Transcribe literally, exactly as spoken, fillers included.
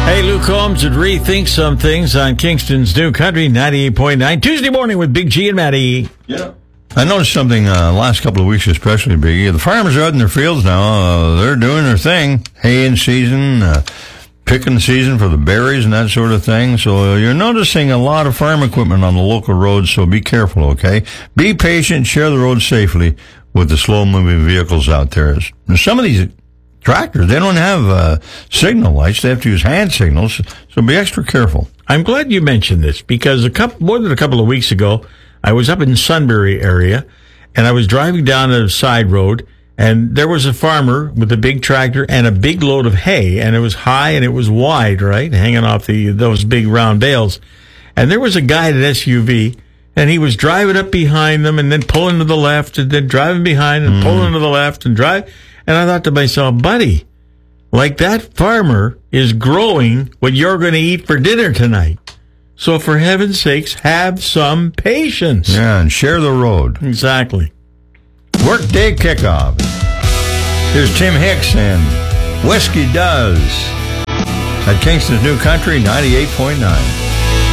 Hey, Luke Combs would rethink some things on Kingston's New Country ninety-eight point nine. Tuesday morning with Big G and Matty. Yeah. I noticed something uh, last couple of weeks, especially, Biggie. The farmers are out in their fields now. Uh, they're doing their thing. Hay in season, uh, picking season for the berries and that sort of thing. So uh, you're noticing a lot of farm equipment on the local roads, so be careful, okay? Be patient, share the road safely with the slow-moving vehicles out there. Some of these tractors, they don't have uh, signal lights. They have to use hand signals, so be extra careful. I'm glad you mentioned this because a couple, more than a couple of weeks ago, I was up in Sunbury area, and I was driving down a side road, and there was a farmer with a big tractor and a big load of hay, and it was high and it was wide, right, hanging off the those big round bales. And there was a guy in an S U V, and he was driving up behind them and then pulling to the left and then driving behind and mm. pulling to the left and drive. And I thought to myself, buddy, like that farmer is growing what you're going to eat for dinner tonight. So for heaven's sakes, have some patience. Yeah, and share the road. Exactly. Workday kickoff. Here's Tim Hicks and Whiskey Does at Kingston's New Country ninety-eight point nine.